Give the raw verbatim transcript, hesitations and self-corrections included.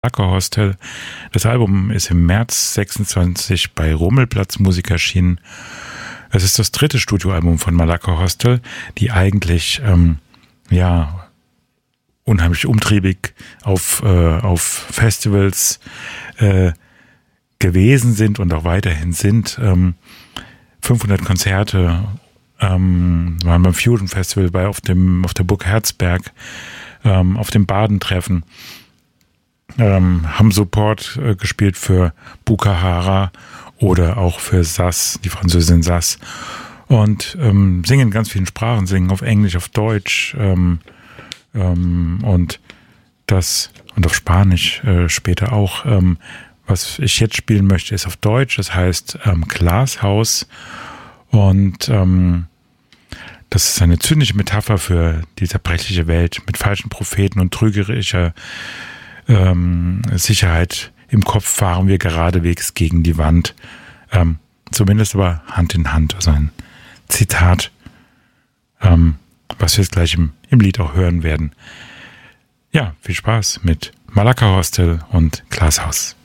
Malaka Hostel. Das Album ist im März sechsundzwanzig bei Rummelplatz Musik erschienen. Es ist das dritte Studioalbum von Malaka Hostel, die eigentlich ähm, ja unheimlich umtriebig auf, äh, auf Festivals äh, gewesen sind und auch weiterhin sind. Ähm, fünfhundert Konzerte ähm, waren beim Fusion Festival, bei auf dem auf der Burg Herzberg, ähm, auf dem Badentreffen. Ähm, haben Support äh, gespielt für Bukahara oder auch für Sass, die Französin Sass. Und ähm, singen in ganz vielen Sprachen, singen auf Englisch, auf Deutsch ähm, ähm, und das und auf Spanisch äh, später auch. Ähm, was ich jetzt spielen möchte, ist auf Deutsch, das heißt ähm, Glashaus. Und ähm, das ist eine zynische Metapher für die zerbrechliche Welt mit falschen Propheten und trügerischer Ähm, Sicherheit im Kopf fahren wir geradewegs gegen die Wand. Ähm, zumindest aber Hand in Hand. Also ein Zitat, ähm, was wir jetzt gleich im, im Lied auch hören werden. Ja, viel Spaß mit Malaka Hostel und Glashaus.